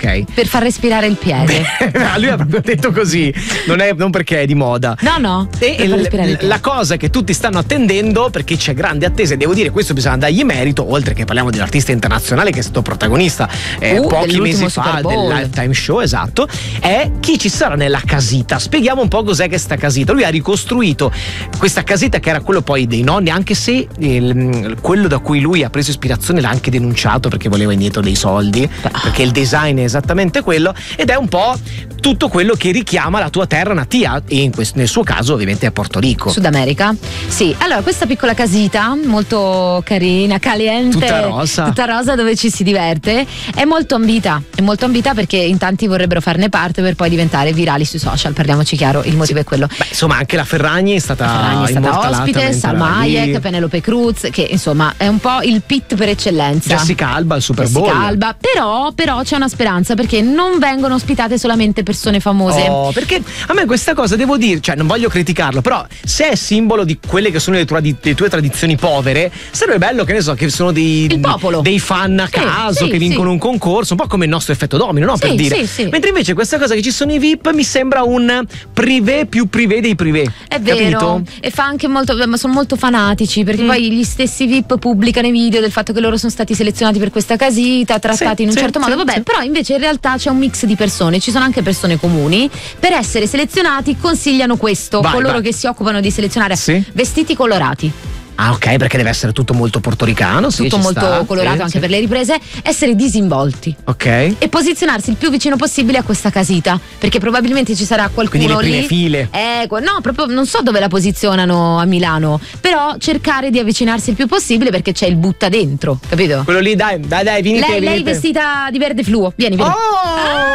ok. Per far respirare il piede. Lui ha proprio detto così, non perché è di moda. No. E la cosa che tutti stanno attendendo, perché c'è grande attesa, e devo dire, questo bisogna dargli merito, oltre che parliamo di un artista internazionale che è stato protagonista pochi mesi fa del Lifetime Show, esatto, è chi ci sarà nella casita. Spieghiamo un po' cos'è che sta casita. Lui ha ricostruito questa casita che era quello poi dei nonni, anche se quello da cui lui ha preso ispirazione l'ha anche denunciato perché voleva indietro dei soldi, perché il design è esattamente quello, ed è un po' tutto quello che richiama la tua terra natia, e nel suo caso ovviamente è Porto Rico, Sud America. Sì, allora questa piccola casita molto carina, caliente, tutta rosa, dove ci si diverte, è molto ambita perché in tanti vorrebbero farne parte per poi diventare virali sui social. Parliamoci chiaro, il motivo è quello. Beh, insomma, anche la Ferragni è stata ospite, Salma Hayek, Penelope Cruz, che insomma è un po' il pit per eccellenza. Jessica Alba al Super Bowl. Alba, però c'è una speranza, perché non vengono ospitate solamente persone famose. Perché a me questa cosa, devo dire, cioè non voglio criticarlo, però se è simbolo di quelle che sono le tue tradizioni povere, sarebbe bello, che ne so, che sono dei fan a caso che vincono un concorso, un po' come il nostro effetto domino, no? Per dire. Mentre invece questa cosa che ci sono i VIP mi sembra un privé più privé dei privé. È vero, capito? E fa anche molto, ma sono molto fanatici, perché poi gli stessi VIP pubblicano i video del fatto che loro sono stati selezionati per questa casita, trattati in un certo modo. Però invece in realtà c'è un mix di persone, ci sono anche persone comuni. Per essere selezionati consigliano questo, coloro che si occupano di selezionare vestiti colorati. Ah, ok, perché deve essere tutto molto portoricano, tutto molto colorato anche per le riprese, essere disinvolti. Ok. E posizionarsi il più vicino possibile a questa casita, perché probabilmente ci sarà qualcuno lì. Quindi le prime file. No, proprio non so dove la posizionano a Milano, però cercare di avvicinarsi il più possibile, perché c'è il butta dentro, capito? Quello lì, dai, vieni. Lei vestita di verde fluo. Vieni. Oh!